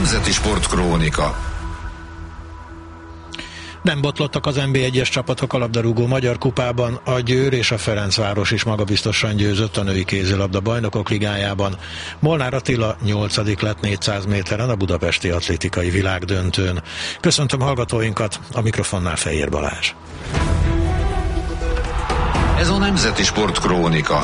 Nemzeti Sportkrónika. Nem botlottak az NB1-es csapatok a labdarúgó Magyar Kupában, a Győr és a Ferencváros is magabiztosan győzött a női kézilabda bajnokok ligájában. Molnár Attila 8. lett 400 méteren a budapesti atlétikai világdöntőn. Köszöntöm hallgatóinkat, a mikrofonnál Fejér Balázs. Ez a Nemzeti Sportkrónika.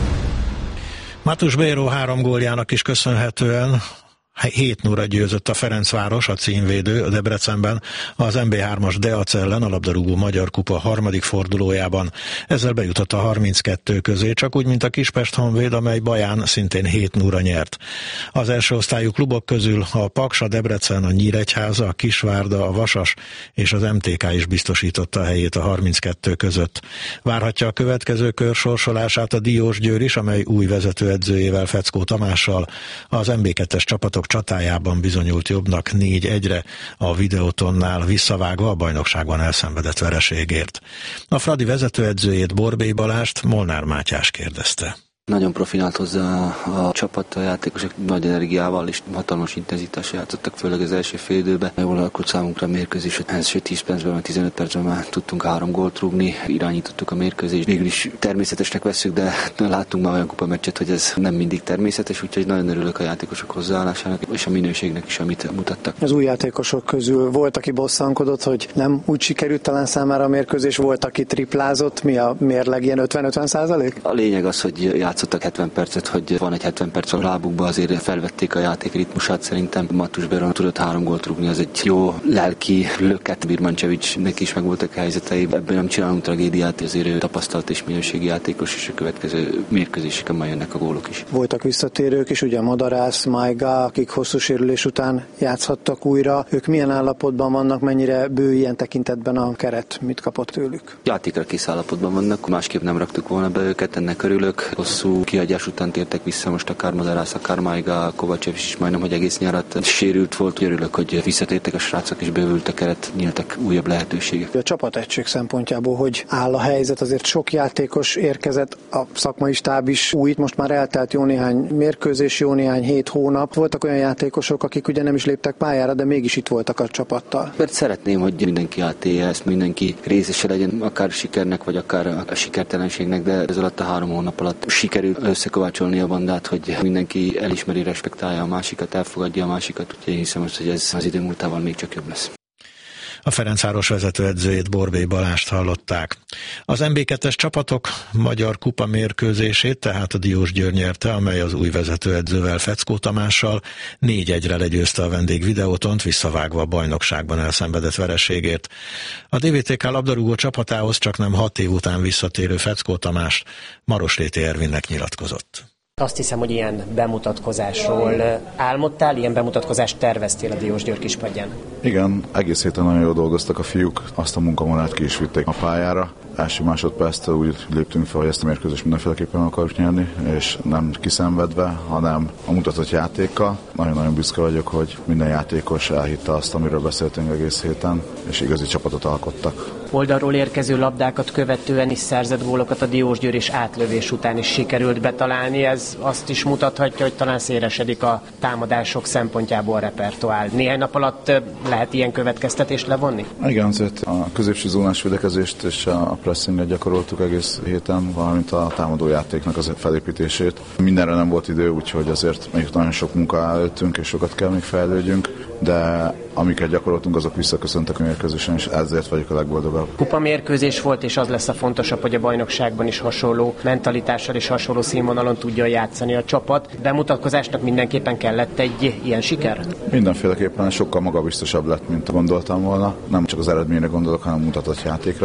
Mátus Béró 3 góljának is köszönhetően 7-0-ra győzött a Ferencváros, a címvédő, a Debrecenben az MB3-as Deac ellen a labdarúgó Magyar Kupa harmadik fordulójában. Ezzel bejutott a 32 közé, csak úgy, mint a Kispest Honvéd, amely Baján szintén 7-0-ra nyert. Az első osztályú klubok közül a Paks, a Debrecen, a Nyíregyháza, a Kisvárda, a Vasas és az MTK is biztosította a helyét a 32 között. Várhatja a következő kör sorsolását a Diósgyőr is, amely új vezetőedzőjével, Feckó Tamással. Az MB2-es csapatok csatájában bizonyult jobbnak 4-1-re, a Videótonnál visszavágva a bajnokságban elszenvedett vereségért. A Fradi vezetőedzőjét, Borbély Balást Molnár Mátyás kérdezte. Nagyon profinált hozzá a csapat, a játékosok nagy energiával és hatalmas intenzitással játszottak, főleg az első fél időben. Jól alakult számunkra a mérkőzés, hogy első 10 percben, vagy 15 percben már tudtunk 3 gólt rúgni, irányítottuk a mérkőzést. Végül is természetesnek vesszük, de láttunk már olyan kupameccset, hogy ez nem mindig természetes, úgyhogy nagyon örülök a játékosok hozzáállásának és a minőségnek is, amit mutattak. Az új játékosok közül volt, aki bosszankodott, hogy nem úgy sikerült talán számára a mérkőzés, volt, aki triplázott. Mi a mérleg, ilyen 50-50%? A lényeg az, hogy játszottak 70 percet, hogy van egy 70 perc a lábukba, azért felvették a játék ritmusát. Szerintem Mátus Béró tudott 3 gólt rúgni, az egy jó lelki löket. Birmancevicsnek is meg voltak a helyzetei, ebben nem csinálunk tragédiát, azért ő tapasztalt és minőségi játékos, és a következő mérkőzéseken majd jönnek a gólok is. Voltak visszatérők is, ugye Madarász, Májga, akik hosszú sérülés után játszhattak újra. Ők milyen állapotban vannak, mennyire bő ilyen tekintetben a keret, mit kapott tőlük? Játékra kész állapotban vannak, másképp nem raktuk volna be őket, ennek örülök. Hosszú kihagyás után tértek vissza, most akár Madarász, akár Májga, Kovácsev is majdnem, hogy egész nyarat sérült volt. Örülök, hogy visszatértek a srácok és bővült a keret, nyíltak újabb lehetőségek. A csapategység szempontjából hogy áll a helyzet? Azért sok játékos érkezett, a szakmai stáb is új, most már eltelt jó néhány mérkőzés, jó néhány 7 hónap. Voltak olyan játékosok, akik ugye nem is léptek pályára, de mégis itt voltak a csapattal. Mert szeretném, hogy mindenki átélje ezt, mindenki részese legyen, akár sikernek, vagy akár a sikertelenségnek, de ez alatt a 3 hónap alatt sikerült összekovácsolni a bandát, hogy mindenki elismeri, respektálja a másikat, elfogadja a másikat, úgyhogy én hiszem, hogy ez az idő múltával még csak jobb lesz. A Ferencváros vezetőedzőjét, Borbély Balást hallották. Az MB2-es csapatok Magyar Kupa mérkőzését tehát a Diósgyőr nyerte, amely az új vezetőedzővel, Feckó Tamással 4-1-re legyőzte a vendég Videótont, visszavágva a bajnokságban elszenvedett vereségért. A DVTK labdarúgó csapatához csak nem 6 év után visszatérő Feckó Tamás Marosréti Ervinnek nyilatkozott. Azt hiszem, hogy ilyen bemutatkozásról álmodtál, ilyen bemutatkozást terveztél a Diósgyőr kispadján. Igen, egész héten nagyon jól dolgoztak a fiúk, azt a munkamorát ki is vitték a pályára. Első másodperctől úgy léptünk fel, hogy ezt a mérkőzést mindenféleképpen akarjuk nyerni, és nem kiszenvedve, hanem a mutatott játékkal. Nagyon-nagyon büszke vagyok, hogy minden játékos elhitte azt, amiről beszéltünk egész héten, és igazi csapatot alkottak. Oldalról érkező labdákat követően is szerzett gólokat a Diósgyőr, és átlövés után is sikerült betalálni. Ez azt is mutathatja, hogy talán szélesedik a támadások szempontjából a repertoár. Néhány nap alatt lehet ilyen következtetést levonni? Igen, azért a középső zónás védekezést és a pressinget gyakoroltuk egész héten, valamint a támadójátéknak az felépítését. Mindenre nem volt idő, úgyhogy azért még nagyon sok munka előttünk, és sokat kell még fejlődjünk, de amiket gyakoroltunk, azok visszaköszöntek a mérkőzésen, és ezért vagyok a legboldogabb. Kupa mérkőzés volt, és az lesz a fontosabb, hogy a bajnokságban is hasonló mentalitással és hasonló színvonalon tudja játszani a csapat. Bemutatkozásnak mindenképpen kellett egy ilyen siker? Mindenféleképpen sokkal magabiztosabb lett, mint gondoltam volna. Nem csak az eredményre gondolok, hanem mutatott játékra.